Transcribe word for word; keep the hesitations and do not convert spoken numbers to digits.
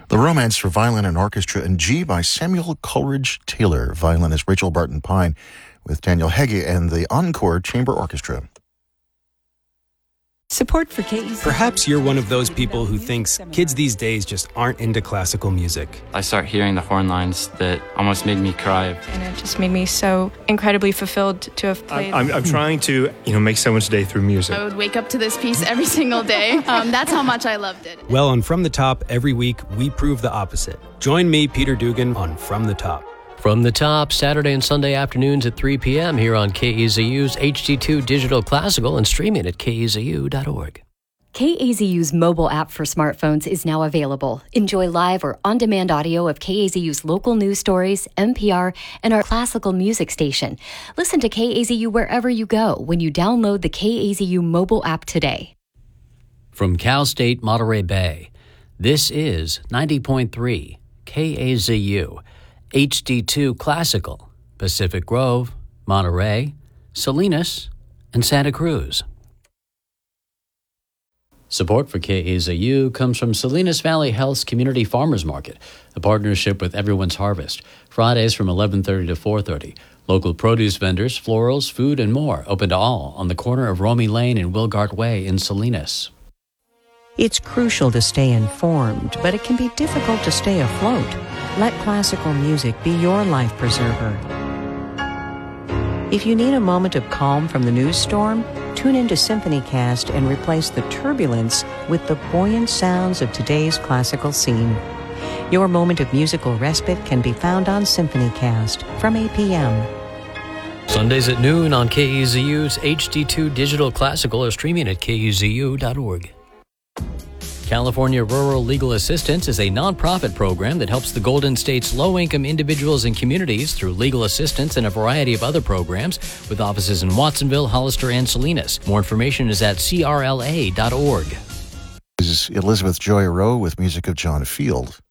The Romance for Violin and Orchestra in G by Samuel Coleridge Taylor. Violinist Rachel Barton Pine with Daniel Hegge and the Encore Chamber Orchestra. Support for K E Z. Perhaps you're one of those people who thinks kids these days just aren't into classical music. I start hearing the horn lines that almost made me cry. And it just made me so incredibly fulfilled to have played. I'm, I'm trying to, you know, make someone's day through music. I would wake up to this piece every single day. Um, that's how much I loved it. Well, on From the Top, every week, we prove the opposite. Join me, Peter Dugan, on From the Top. From the Top, Saturday and Sunday afternoons at three p.m. here on K E Z U's H D two Digital Classical and streaming at K E Z U dot org. K A Z U's mobile app for smartphones is now available. Enjoy live or on-demand audio of K A Z U's local news stories, N P R, and our classical music station. Listen to K A Z U wherever you go when you download the K A Z U mobile app today. From Cal State Monterey Bay, this is ninety point three K A Z U, H D two Classical, Pacific Grove, Monterey, Salinas, and Santa Cruz. Support for K A Z U comes from Salinas Valley Health's Community Farmers Market, a partnership with Everyone's Harvest. Fridays from eleven thirty to four thirty. Local produce vendors, florals, food, and more open to all on the corner of Romy Lane and Wilgart Way in Salinas. It's crucial to stay informed, but it can be difficult to stay afloat. Let classical music be your life preserver. If you need a moment of calm from the news storm, tune into SymphonyCast and replace the turbulence with the buoyant sounds of today's classical scene. Your moment of musical respite can be found on SymphonyCast from eight p.m. Sundays at noon on K E Z U's H D two Digital Classical or streaming at K E Z U dot org. California Rural Legal Assistance is a nonprofit program that helps the Golden State's low-income individuals and communities through legal assistance and a variety of other programs, with offices in Watsonville, Hollister, and Salinas. More information is at C R L A dot org. This is Elizabeth Joy Rowe with music of John Field.